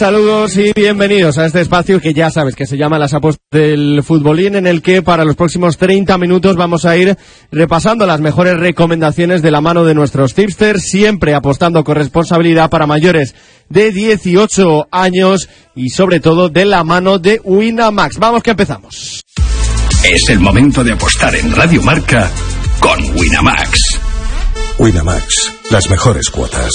Saludos y bienvenidos a este espacio que ya sabes que se llama Las Apuestas del Futbolín, en el que para los próximos 30 minutos vamos a ir repasando las mejores recomendaciones de la mano de nuestros tipsters, siempre apostando con responsabilidad para mayores de 18 años y sobre todo de la mano de Winamax. Vamos que empezamos. Es el momento de apostar en Radio Marca con Winamax. Winamax, las mejores cuotas.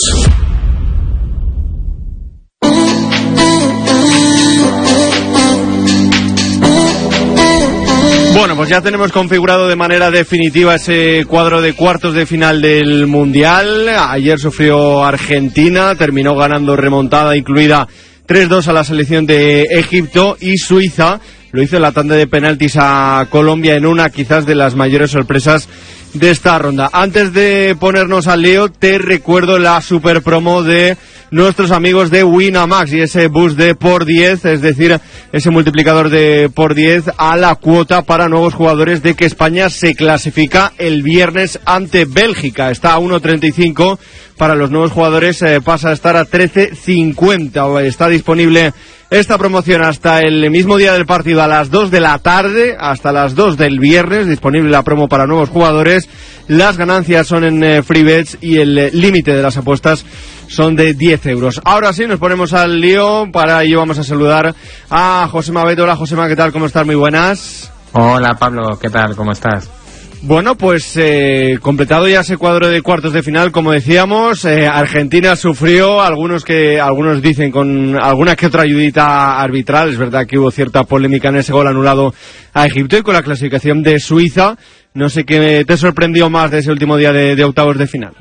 Bueno, pues ya tenemos configurado de manera definitiva ese cuadro de cuartos de final del Mundial. Ayer sufrió Argentina, terminó ganando remontada incluida 3-2 a la selección de Egipto, y Suiza lo hizo en la tanda de penaltis a Colombia en una quizás de las mayores sorpresas de esta ronda. Antes de ponernos al lío, te recuerdo la super promo de nuestros amigos de Winamax y ese boost de por 10, es decir, ese multiplicador de por 10 a la cuota para nuevos jugadores de que España se clasifica el viernes ante Bélgica. Está a 1.35, para los nuevos jugadores pasa a estar a 13.50. Está disponible esta promoción hasta el mismo día del partido a las 2 de la tarde, hasta las 2 del viernes, disponible la promo para nuevos jugadores. Las ganancias son en free bets y el límite de las apuestas son de 10 euros. Ahora sí, nos ponemos al lío. Para ello vamos a saludar a Josema Beto. Hola Josema, ¿qué tal? ¿Cómo estás? Muy buenas. Hola Pablo, ¿qué tal? ¿Cómo estás? Bueno, pues completado ya ese cuadro de cuartos de final, como decíamos. Argentina sufrió, algunos dicen con alguna que otra ayudita arbitral. Es verdad que hubo cierta polémica en ese gol anulado a Egipto, y con la clasificación de Suiza. No sé qué te sorprendió más de ese último día de octavos de final.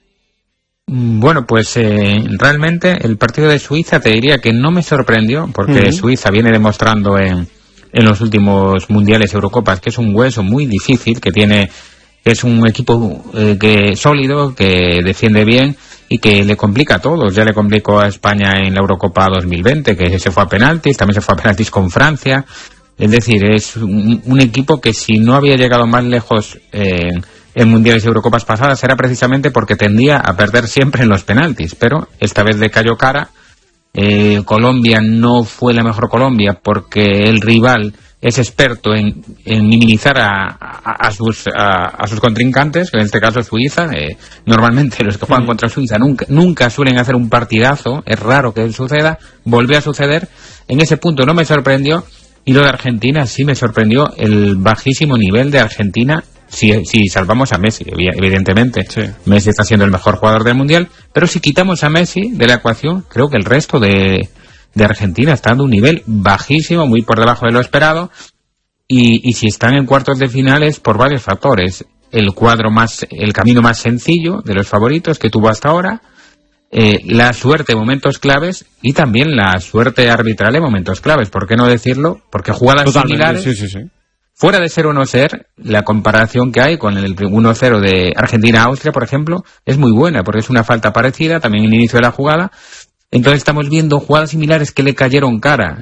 Bueno, pues realmente el partido de Suiza te diría que no me sorprendió, porque Suiza viene demostrando en los últimos mundiales, Eurocopas, que es un hueso muy difícil, que es un equipo sólido, que defiende bien y que le complica a todos. Ya le complicó a España en la Eurocopa 2020, que se fue a penaltis, también se fue a penaltis con Francia. Es decir, es un equipo que si no había llegado más lejos en mundiales y Eurocopas pasadas era precisamente porque tendía a perder siempre en los penaltis, pero esta vez le cayó cara. Colombia no fue la mejor Colombia porque el rival es experto en minimizar a sus contrincantes, que en este caso Suiza. Normalmente los que juegan contra Suiza nunca suelen hacer un partidazo, es raro que suceda. Volvió a suceder, en ese punto no me sorprendió. Y lo de Argentina sí me sorprendió, el bajísimo nivel de Argentina, si salvamos a Messi, evidentemente. Sí. Messi está siendo el mejor jugador del Mundial, pero si quitamos a Messi de la ecuación, creo que el resto de Argentina está dando un nivel bajísimo, muy por debajo de lo esperado, y si están en cuartos de finales por varios factores. El camino más sencillo de los favoritos que tuvo hasta ahora, la suerte en momentos claves y también la suerte arbitral en momentos claves, ¿por qué no decirlo? Porque jugadas similares, sí. Fuera de ser o no ser, la comparación que hay con el 1-0 de Argentina-Austria, por ejemplo, es muy buena, porque es una falta parecida, también en el inicio de la jugada. Entonces estamos viendo jugadas similares que le cayeron cara.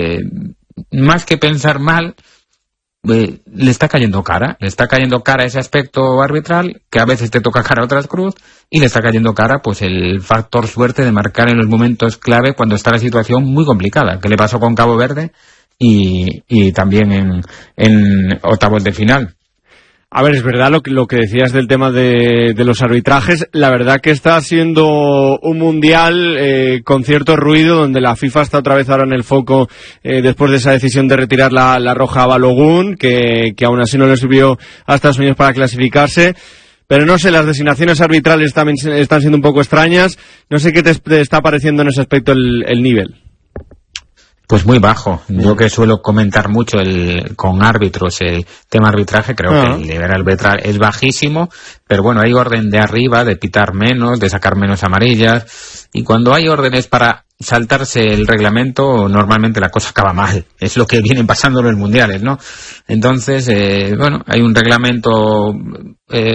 Más que pensar mal, le está cayendo cara ese aspecto arbitral, que a veces te toca cara a otras cruz, y le está cayendo cara pues el factor suerte de marcar en los momentos clave cuando está la situación muy complicada, que le pasó con Cabo Verde y también en octavos de final. A ver, es verdad lo que decías del tema de los arbitrajes. La verdad que está siendo un mundial con cierto ruido, donde la FIFA está otra vez ahora en el foco después de esa decisión de retirar la roja a Balogun, que aún así no le sirvió a Estados Unidos para clasificarse. Pero no sé, las designaciones arbitrales también están siendo un poco extrañas. No sé qué te está pareciendo en ese aspecto el nivel. Pues muy bajo. Yo que suelo comentar mucho con árbitros el tema arbitraje, creo que el nivel arbitral es bajísimo, pero bueno, hay orden de arriba de pitar menos, de sacar menos amarillas, y cuando hay órdenes para saltarse el reglamento, normalmente la cosa acaba mal. Es lo que viene pasando en los mundiales, ¿no? Entonces, bueno, hay un reglamento